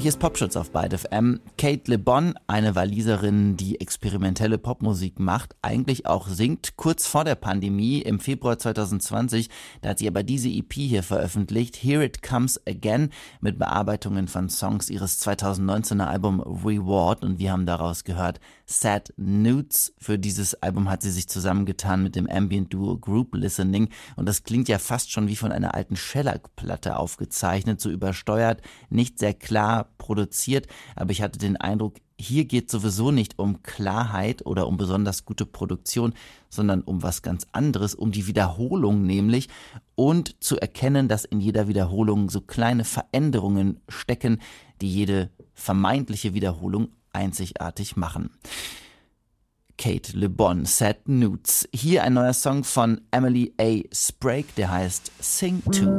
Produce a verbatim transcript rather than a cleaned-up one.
Hier ist Popschutz auf Byte F M. Kate Le Bon, eine Waliserin, die experimentelle Popmusik macht, eigentlich auch singt, kurz vor der Pandemie im Februar zwanzig zwanzig, da hat sie aber diese E P hier veröffentlicht, Here It Comes Again, mit Bearbeitungen von Songs ihres zwanzig neunzehner Album Reward, und wir haben daraus gehört Sad Nudes. Für dieses Album hat sie sich zusammengetan mit dem Ambient-Duo Group Listening, und das klingt ja fast schon wie von einer alten Shellac-Platte aufgezeichnet, so übersteuert, nicht sehr klar produziert, aber ich hatte den Eindruck, hier geht sowieso nicht um Klarheit oder um besonders gute Produktion, sondern um was ganz anderes, um die Wiederholung nämlich, und zu erkennen, dass in jeder Wiederholung so kleine Veränderungen stecken, die jede vermeintliche Wiederholung einzigartig machen. Kate Le Bon, Sad Nudes. Hier ein neuer Song von Emily A. Sprague, der heißt Sing To.